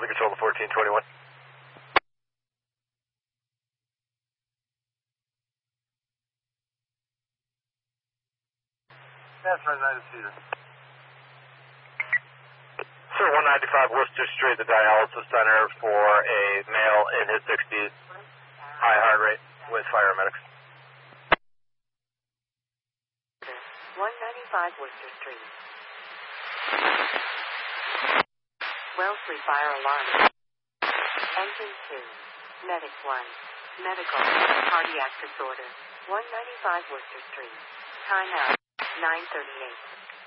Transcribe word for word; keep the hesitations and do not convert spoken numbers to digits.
to control the fourteen twenty-one. Yes, United Cedar. Sir, one ninety-five Worcester Street, the dialysis center for a male in his sixties, high heart rate with paramedics. one ninety-five Worcester Street. Wellesley fire alarm. Engine two. Medic one. Medical. Cardiac disorder. one ninety-five Worcester Street. Time out. nine thirty-eight.